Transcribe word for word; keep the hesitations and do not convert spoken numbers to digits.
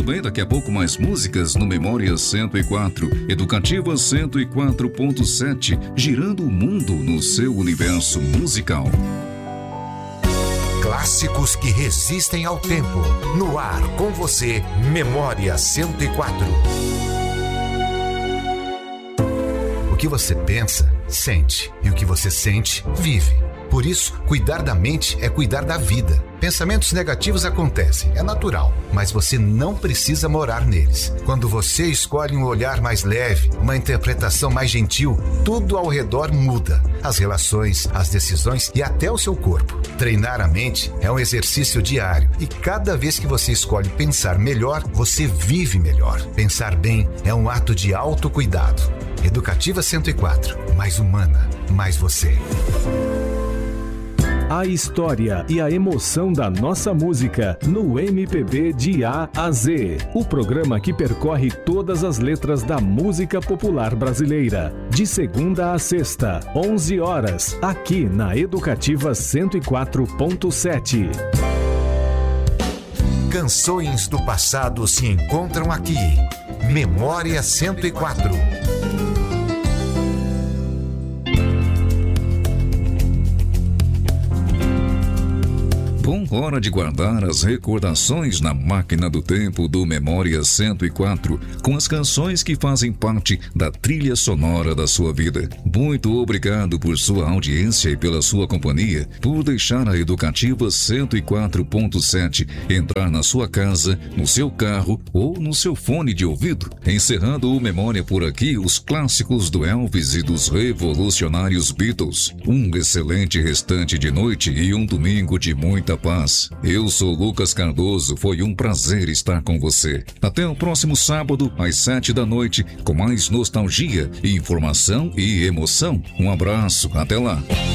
Muito bem, daqui a pouco mais músicas no Memória cento e quatro, Educativa cento e quatro ponto sete, girando o mundo no seu universo musical. Clássicos que resistem ao tempo. No ar com você, Memória cento e quatro. O que você pensa, sente. E o que você sente, vive. Por isso, cuidar da mente é cuidar da vida. Pensamentos negativos acontecem, é natural, mas você não precisa morar neles. Quando você escolhe um olhar mais leve, uma interpretação mais gentil, tudo ao redor muda. As relações, as decisões e até o seu corpo. Treinar a mente é um exercício diário e cada vez que você escolhe pensar melhor, você vive melhor. Pensar bem é um ato de autocuidado. Educativa cento e quatro, mais humana, mais você. A história e a emoção da nossa música no M P B de A a Z. O programa que percorre todas as letras da música popular brasileira. De segunda a sexta, onze horas, aqui na Educativa cento e quatro ponto sete. Canções do passado se encontram aqui. Memória cento e quatro. Bom, hora de guardar as recordações na máquina do tempo do Memória cento e quatro, com as canções que fazem parte da trilha sonora da sua vida. Muito obrigado por sua audiência e pela sua companhia, por deixar a Educativa cento e quatro ponto sete entrar na sua casa, no seu carro ou no seu fone de ouvido. Encerrando o Memória por aqui, os clássicos do Elvis e dos revolucionários Beatles. Um excelente restante de noite e um domingo de muita paz. Eu sou Lucas Cardoso, foi um prazer estar com você. Até o próximo sábado, às sete da noite, com mais nostalgia, informação e emoção. Um abraço, até lá.